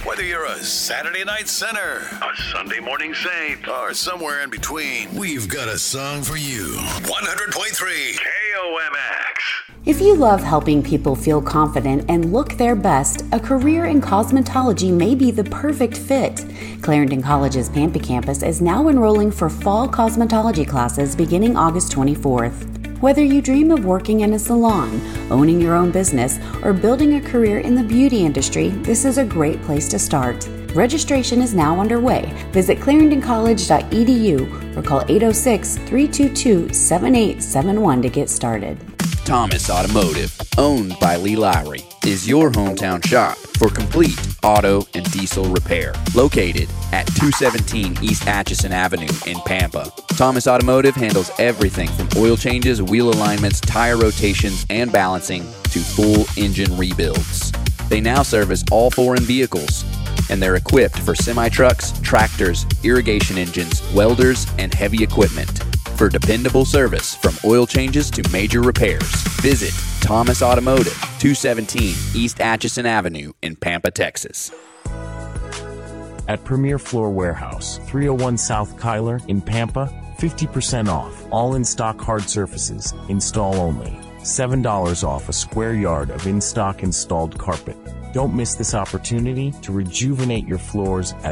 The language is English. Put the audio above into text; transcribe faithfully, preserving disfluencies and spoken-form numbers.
Whether you're a Saturday night sinner, a Sunday morning saint, or somewhere in between, we've got a song for you. one hundred point three K O M X. If you love helping people feel confident and look their best, a career in cosmetology may be the perfect fit. Clarendon College's Pampa campus is now enrolling for fall cosmetology classes beginning August twenty-fourth. Whether you dream of working in a salon, owning your own business, or building a career in the beauty industry, this is a great place to start. Registration is now underway. Visit clarendon college dot e d u or call eight oh six, three two two, seven eight seven one to get started. Thomas Automotive, owned by Lee Lowry, is your hometown shop for complete auto and diesel repair. Located at two seventeen East Atchison Avenue in Pampa, Thomas Automotive handles everything from oil changes, wheel alignments, tire rotations, and balancing to full engine rebuilds. They now service all foreign vehicles, and they're equipped for semi-trucks, tractors, irrigation engines, welders, and heavy equipment. For dependable service from oil changes to major repairs, visit Thomas Automotive, two seventeen East Atchison Avenue in Pampa, Texas. At Premier Floor Warehouse, three oh one South Kyler in Pampa, fifty percent off all in-stock hard surfaces, install only. seven dollars off a square yard of in-stock installed carpet. Don't miss this opportunity to rejuvenate your floors at